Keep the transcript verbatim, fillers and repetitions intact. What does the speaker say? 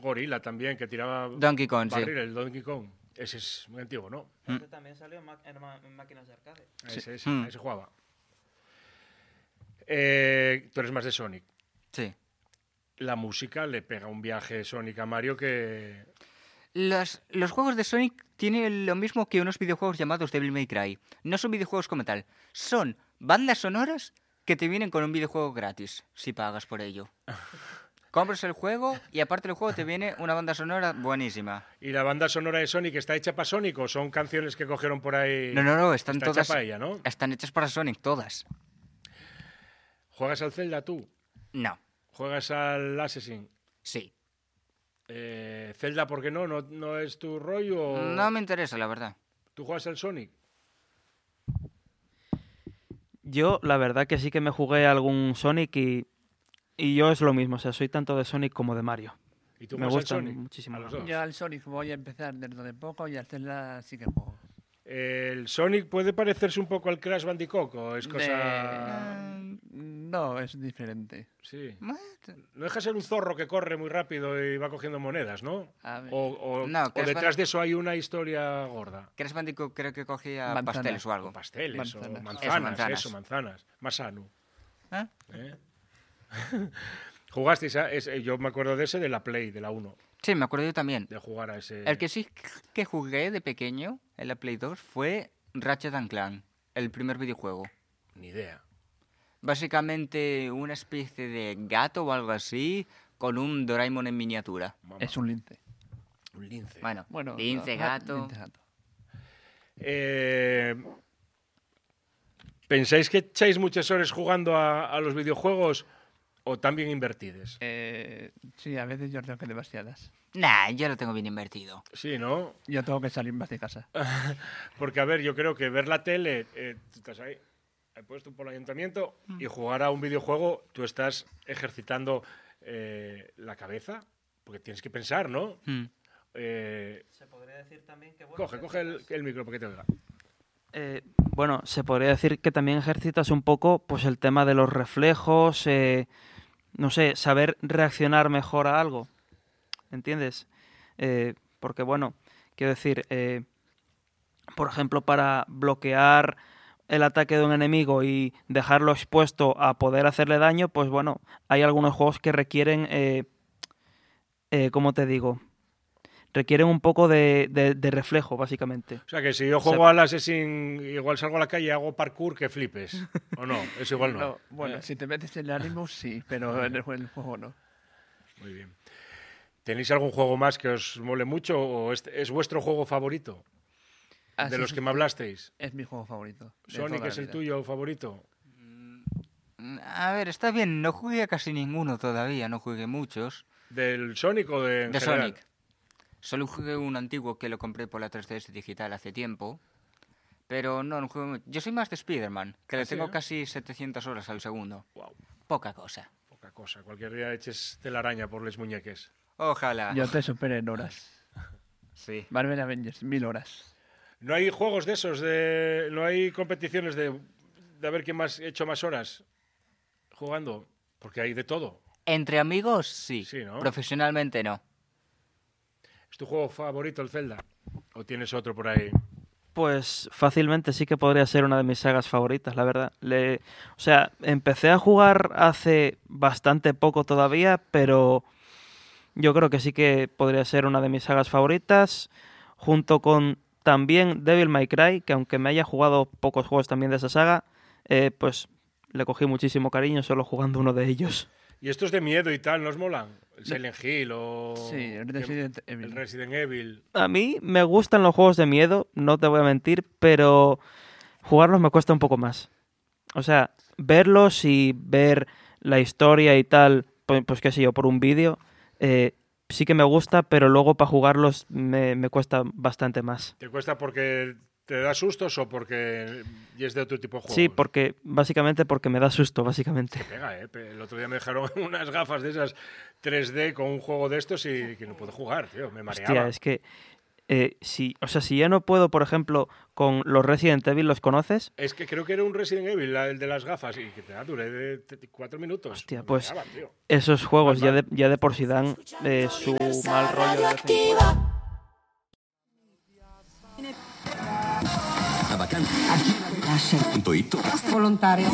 gorila también, que tiraba Donkey Kong, barril, sí. el Donkey Kong. Ese es muy antiguo, ¿no? Este también salió en, ma- en ma- en máquinas de arcade. Ese, ese, Mm. ese jugaba. Eh, tú eres más de Sonic. Sí. La música le pega un viaje Sonic a Mario que... Los, los juegos de Sonic tienen lo mismo que unos videojuegos llamados Devil May Cry. No son videojuegos como tal. Son bandas sonoras que te vienen con un videojuego gratis, si pagas por ello. Compras el juego y aparte del juego te viene una banda sonora buenísima. ¿Y la banda sonora de Sonic está hecha para Sonic o son canciones que cogieron por ahí? No, no, no, están está todas... hecha para ella, ¿no? Están hechas para Sonic, todas. ¿Juegas al Zelda tú? No, ¿Juegas al Assassin? sí. Eh, ¿Zelda por qué no? no? ¿No es tu rollo? O... No me interesa, la verdad. ¿Tú juegas al Sonic? Yo, la verdad que sí que me jugué algún Sonic y, y yo es lo mismo. O sea, soy tanto de Sonic como de Mario. ¿Y tú Me juegas gustan al Sonic? muchísimo A los los dos. Yo al Sonic voy a empezar dentro de poco y al Zelda sí que juego. ¿El Sonic puede parecerse un poco al Crash Bandicoot o es cosa...? De- No, es diferente. Sí. No deja de ser un zorro que corre muy rápido y va cogiendo monedas, ¿no? A ver. O, o- No, o Crash detrás Ban- de eso hay una historia gorda. Crash Bandicoot creo que cogía Manzana. pasteles o O algo. pasteles, Manzanas. o Eso, manzanas, manzanas. eso, manzanas. Más sano. ¿Eh? ¿eh? ¿Jugasteis a ese? Yo me acuerdo de ese, de la Play, de la uno, Sí, me acuerdo yo también. de jugar a ese... El que sí que jugué de pequeño en la Play dos fue Ratchet and Clank, el primer videojuego. Ni idea. Básicamente una especie de gato o algo así con un Doraemon en miniatura. Mamá, Es un lince. un lince. Bueno, Bueno, lince, no, gato... lince, gato. Eh, ¿Pensáis que echáis muchas horas jugando a, a los videojuegos o también invertides? Eh, sí, a veces yo creo que demasiadas. Nah, yo lo tengo bien invertido. Sí, ¿no? Yo tengo que salir más de casa. Porque, a ver, yo creo que ver la tele, eh, tú estás ahí, he puesto por el ayuntamiento, y jugar a un videojuego, tú estás ejercitando eh, la cabeza, porque tienes que pensar, ¿no? Hmm. Eh, Se podría decir también que... Bueno, coge, coge el, el micro para que te oiga. Eh, bueno, se podría decir que también ejercitas un poco pues el tema de los reflejos, eh, no sé, saber reaccionar mejor a algo, ¿entiendes? Eh, porque bueno, quiero decir, eh, por ejemplo, para bloquear el ataque de un enemigo y dejarlo expuesto a poder hacerle daño, pues bueno, hay algunos juegos que requieren, eh, eh, ¿cómo te digo? Requieren un poco de, de, de reflejo, básicamente. O sea, que si yo juego al Assassin, igual salgo a la calle y hago parkour, que flipes. ¿O no? Eso igual no. No, bueno, Eh, si te metes en el ánimo, sí, pero en el, en el juego no. Muy bien. ¿Tenéis algún juego más que os mole mucho o es, es vuestro juego favorito? Ah, De sí, los sí, que me hablaste. Es mi juego favorito. de Sonic toda es la el vida. tuyo favorito. Mm, A ver, está bien, no jugué a casi ninguno todavía, no jugué muchos. ¿Del Sonic o de, en De general? Sonic. Solo jugué un antiguo que lo compré por la tres D S digital hace tiempo. Pero no, no jugué mucho. Yo soy más de Spider-Man, que le ¿Ah, sí, tengo eh? casi setecientas horas al segundo. Guau, Poca cosa. poca cosa. Cualquier día eches telaraña por les muñeques. Ojalá. Yo te superé en horas. Sí. Marvel Avengers, mil horas. ¿No hay juegos de esos? De, ¿No hay competiciones de, de a ver quién más ha hecho más horas jugando? Porque hay de todo. Entre amigos, sí. Sí, ¿no? Profesionalmente, no. ¿Es tu juego favorito el Zelda? ¿O tienes otro por ahí? Pues fácilmente sí que podría ser una de mis sagas favoritas, la verdad. Le, o sea, empecé a jugar hace bastante poco todavía, pero yo creo que sí que podría ser una de mis sagas favoritas, junto con también Devil May Cry, que aunque me haya jugado pocos juegos también de esa saga, eh, pues le cogí muchísimo cariño solo jugando uno de ellos. ¿Y estos de miedo y tal, nos molan? ¿El Silent Hill o Sí, el Resident Evil. el Resident Evil? A mí me gustan los juegos de miedo, no te voy a mentir, pero jugarlos me cuesta un poco más. O sea, verlos y ver la historia y tal, pues, pues qué sé yo, por un vídeo, eh, sí que me gusta, pero luego para jugarlos me, me cuesta bastante más. ¿Te cuesta porque te da sustos o porque y es de otro tipo de juegos? Sí, porque básicamente porque me da susto, básicamente. Pega, ¿eh? Pe- El otro día me dejaron unas gafas de esas tres D con un juego de estos y que no puedo jugar, tío. Me mareaba. Hostia, es que eh, si, o sea, si ya no puedo, por ejemplo, con los Resident Evil, ¿los conoces? Es que creo que era un Resident Evil, la- el de las gafas, y que te da duré de de cuatro minutos. Hostia, Me pues daban, tío. esos juegos Mal, ya mal. de, ya de por sí dan eh, su mal rollo de vez en cuando. La vacanza. Aquí punto it. Volontario.